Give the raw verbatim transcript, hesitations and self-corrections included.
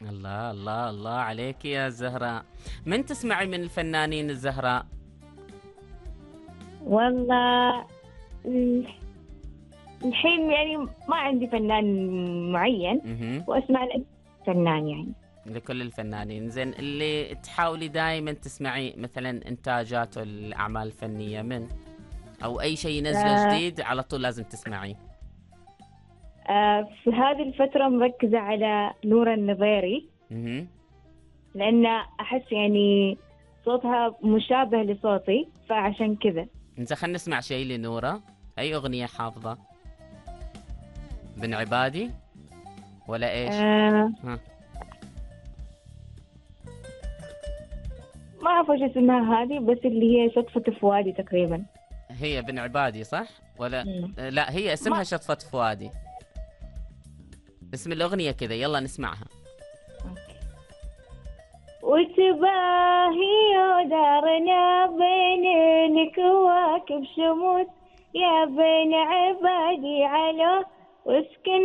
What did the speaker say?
الله الله الله عليك يا زهراء. من تسمعي من الفنانين الزهراء؟ والله الحين يعني ما عندي فنان معين، مهم. واسمع فنان يعني. لكل الفنانين. زين، اللي تحاولي دائما تسمعي مثلا انتاجاته الاعمال الفنيه من، او اي شيء ينزله آه جديد على طول لازم تسمعيه؟ آه في هذه الفترة مركزة على نورة النظيري، مهم. لأن أحس يعني صوتها مشابه لصوتي، فعشان كذا. انت خلينا نسمع شيء لنورة. اي اغنيه حافظه؟ بن عبادي ولا ايش؟ آه ها. ما أعرف إيش اسمها هذه، بس اللي هي شطفة فؤادي تقريبا. هي بن عبادي صح ولا؟ مم. آه، لا، هي اسمها ما شطفة فؤادي. اسم الأغنية كذا، يلا نسمعها. وتباهي ودارنا بين الكواكب شموس، يا بن عبادي على واسكن